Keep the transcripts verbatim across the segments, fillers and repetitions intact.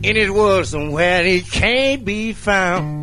in his world somewhere he can't be found.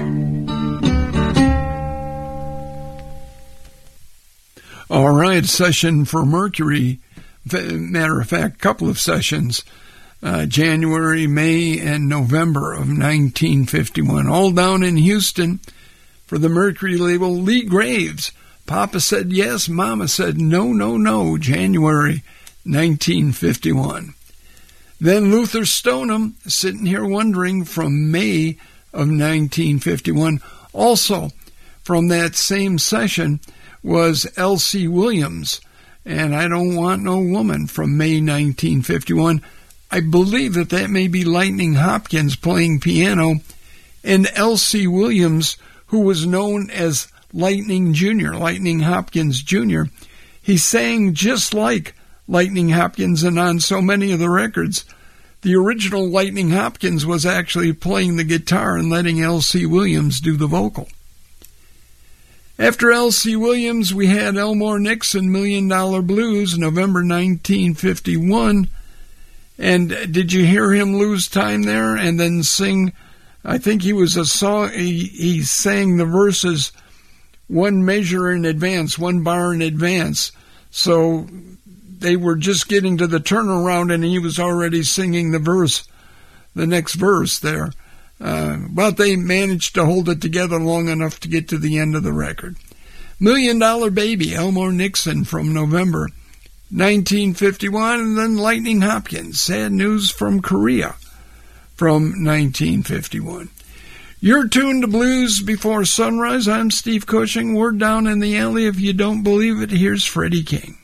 All right, session for Mercury. Matter of fact, couple of sessions, uh, January, May, and November of nineteen fifty-one, all down in Houston for the Mercury label. Lee Graves, Papa said yes, Mama said no, no, no, January nineteen fifty-one. Then Luther Stoneham, sitting here wondering, from May of nineteen fifty-one. Also, from that same session was Elsie Williams, and I Don't Want No Woman, from May nineteen fifty-one. I believe that that may be Lightning Hopkins playing piano, and Elsie Williams, who was known as Lightning Junior, Lightning Hopkins Junior He sang just like Lightning Hopkins, and on so many of the records, the original Lightning Hopkins was actually playing the guitar and letting Elsie Williams do the vocal. After Elsie Williams, we had Elmore Nixon, Million Dollar Blues, November nineteen fifty-one. And did you hear him lose time there and then sing? I think he was a song, he, he sang the verses one measure in advance, one bar in advance. So they were just getting to the turnaround and he was already singing the verse, the next verse there. Uh, but they managed to hold it together long enough to get to the end of the record. Million Dollar Baby, Elmore Nixon, from November nineteen fifty-one, and then Lightning Hopkins, Sad News from Korea, from nineteen fifty-one. You're tuned to Blues Before Sunrise. I'm Steve Cushing. We're down in the alley. If you don't believe it, here's Freddie King.